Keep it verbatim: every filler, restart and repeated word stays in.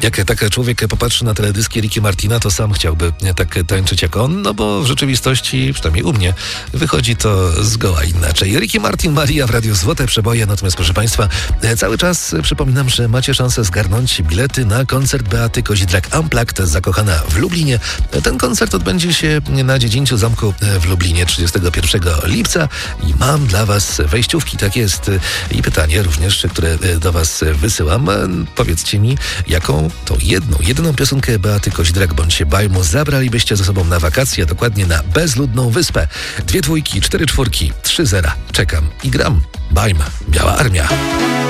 Jak tak człowiek popatrzy na teledyski Ricky Martina, to sam chciałby tak tańczyć jak on, no bo w rzeczywistości, przynajmniej u mnie, wychodzi to zgoła inaczej. Ricky Martin, Maria w Radiu Złote Przeboje, natomiast proszę Państwa, cały czas przypominam, że macie szansę zgarnąć bilety na koncert Beaty Kozidrak Unplugged, Zakochana w Lublinie. Ten koncert odbędzie się na Dziedzińcu Zamku w Lublinie trzydziestego pierwszego lipca i mam dla Was wejściówki, tak jest. I pytanie również, które do Was wysyłam. Powiedzcie mi, jaką tą jedną, jedyną piosenkę Beaty Kozidrak bądź Bajmu zabralibyście ze sobą na wakacje, dokładnie na bezludną wyspę. Dwie dwójki, cztery czwórki, trzy zera. Czekam i gram. Bajm, Biała Armia.